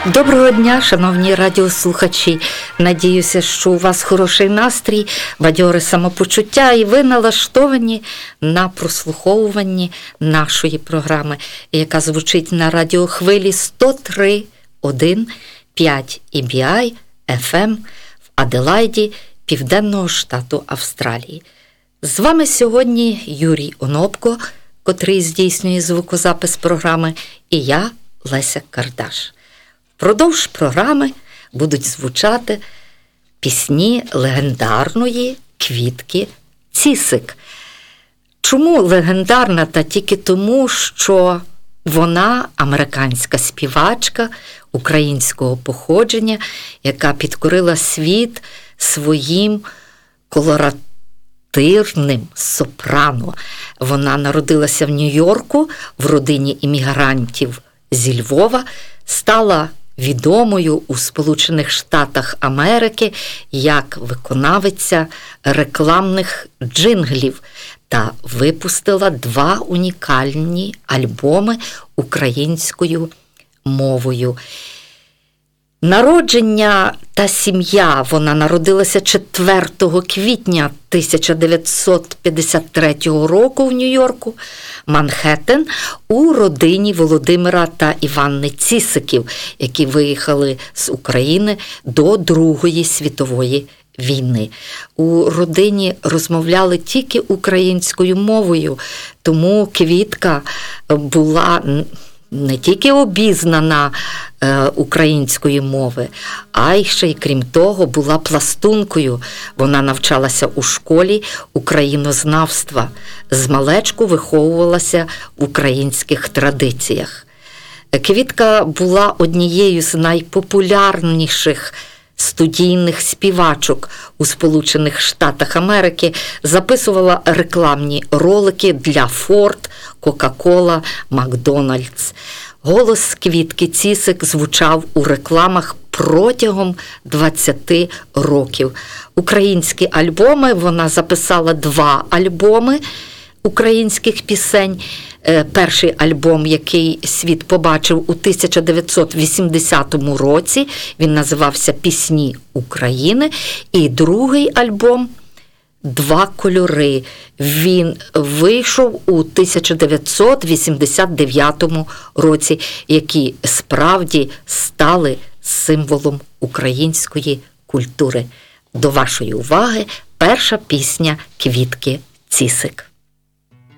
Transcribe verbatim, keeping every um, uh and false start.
Доброго дня, шановні радіослухачі. Надіюся, що у вас хороший настрій, бадьоре самопочуття і ви налаштовані на прослуховуванні нашої програми, яка звучить на радіохвилі сто три і один п'ять і бі ай еф ем в Аделаїді, Південного штату Австралії. З вами сьогодні Юрій Онопко, котрий здійснює звукозапис програми, і я, Леся Кардаш. Впродовж програми будуть звучати пісні легендарної Квітки Цісик. Чому легендарна? Та тільки тому, що вона американська співачка українського походження, яка підкорила світ своїм колоративним сопрано. Вона народилася в Нью-Йорку в родині іммігрантів зі Львова, стала відомою у Сполучених Штатах Америки як виконавиця рекламних джинглів та випустила два унікальні альбоми українською мовою. Народження та сім'я. Вона народилася четвертого квітня тисяча дев'ятсот п'ятдесят третього року в Нью-Йорку, Манхеттен, у родині Володимира та Іванни Цісиків, які виїхали з України до Другої світової війни. У родині розмовляли тільки українською мовою, тому Квітка була не тільки обізнана е, української мови, а й ще й крім того була пластункою. Вона навчалася у школі українознавства. Змалечку виховувалася в українських традиціях. Квітка була однією з найпопулярніших студійних співачок у Сполучених Штатах Америки, записувала рекламні ролики для Форд, Кока-Кола, Макдональдс. Голос Квітки Цісик звучав у рекламах протягом двадцяти років. Українські альбоми, вона записала два альбоми українських пісень. Перший альбом, який світ побачив у тисяча дев'ятсот вісімдесятому році, він називався «Пісні України», і другий альбом «Два кольори». Він вийшов у тисяча дев'ятсот вісімдесят дев'ятому році, які справді стали символом української культури. До вашої уваги перша пісня Квітки Цісик.